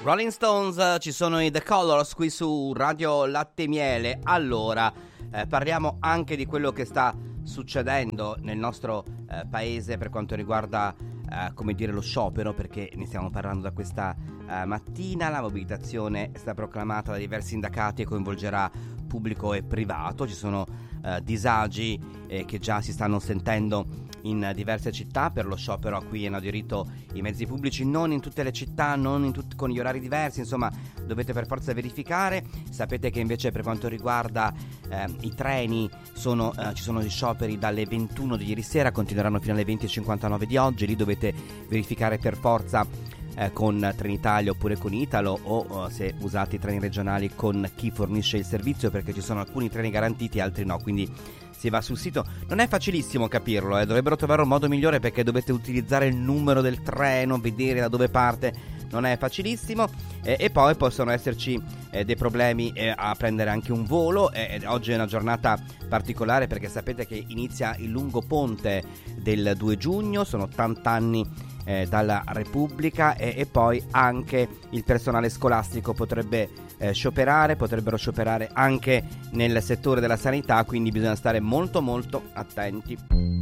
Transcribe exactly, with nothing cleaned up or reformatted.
Rolling Stones, ci sono i The Colors qui su Radio Latte e Miele. Allora, eh, parliamo anche di quello che sta succedendo nel nostro eh, paese per quanto riguarda, eh, come dire, lo sciopero, perché ne stiamo parlando da questa eh, mattina. La mobilitazione è stata proclamata da diversi sindacati e coinvolgerà pubblico e privato. Ci sono eh, disagi eh, che già si stanno sentendo in diverse città. Per lo sciopero a cui hanno aderito i mezzi pubblici, non in tutte le città, non in tut- con gli orari diversi, insomma dovete per forza verificare. Sapete che invece per quanto riguarda eh, i treni sono, eh, ci sono gli scioperi dalle ventuno di ieri sera, continueranno fino alle venti e cinquantanove di oggi. Lì dovete verificare per forza eh, con Trenitalia oppure con Italo, o, o se usate i treni regionali con chi fornisce il servizio, perché ci sono alcuni treni garantiti e altri no, quindi si va sul sito. Non è facilissimo capirlo, eh. Dovrebbero trovare un modo migliore, perché dovete utilizzare il numero del treno, vedere da dove parte, non è facilissimo. eh, e poi possono esserci eh, dei problemi eh, a prendere anche un volo. eh, oggi è una giornata particolare perché sapete che inizia il lungo ponte del due giugno, sono ottanta anni eh, dalla Repubblica, e, e poi anche il personale scolastico potrebbe eh, scioperare, potrebbero scioperare anche nel settore della sanità, quindi bisogna stare molto molto attenti.